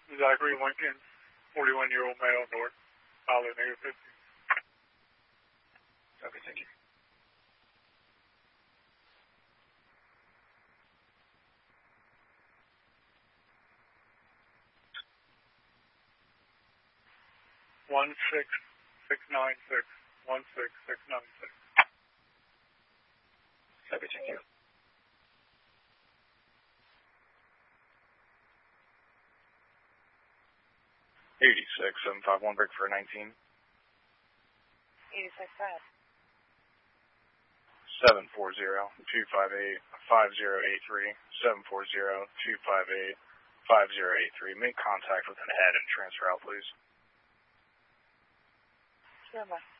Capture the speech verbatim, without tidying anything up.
Zachary Lincoln, forty-one-year-old male, north, pilot negative fifty. Okay, thank you. One six six nine six. One six six nine six. Okay, thank you. Eighty-six seven five one, break for nineteen. Eighty-six five. Seven four zero two five eight five zero eight three. Seven four zero two five eight five zero eight three. Make contact with an head and transfer out, please. Sure, bye.